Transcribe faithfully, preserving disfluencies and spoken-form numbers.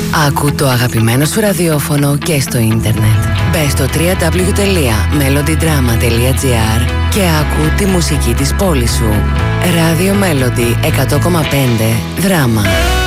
Άκου το αγαπημένο σου ραδιόφωνο και στο ίντερνετ. Μπες στο double-u double-u double-u τελεία melody drama τελεία gr και άκου τη μουσική της πόλης σου. Ράδιο Melody εκατό κόμμα πέντε Δράμα.